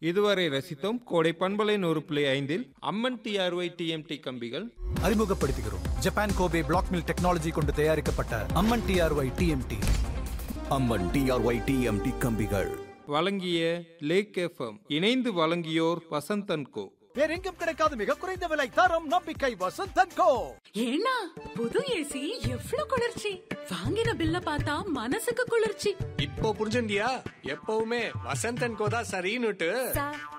இதுவரை ரசித்தோம் கோடை பண்பலை 100.5 அம்மன் டிஆர்ஒய் டிஎம்டி கம்பிகள். அறிமுகப்படுத்துகிறோம் Japan Kobe black mill technology கொண்டு தயாரிக்கப்பட்ட அம்மன் டிஆர்ஒய் டிஎம்டி. அம்மன் டிஆர்ஒய் டிஎம்டி கம்பிகள். வழங்கிய லேக் எஃப்எம். இணைந்து வழங்கியோர் வசந்தன் கோ. வேறெங்கும் கிடைக்காத மிக குறைந்த விலை, தரம், நம்பிக்கை, வசந்தன் கோ. ஏன்னா புது ஏசி எவ்ளோ குளிர்ச்சி! வாங்கின பில்ல பார்த்தா மனசுக்கு குளிர்ச்சி. இப்போ புரிஞ்சுண்டியா? எப்பவுமே வசந்தன் கோ தான் சரின்னுட்டு.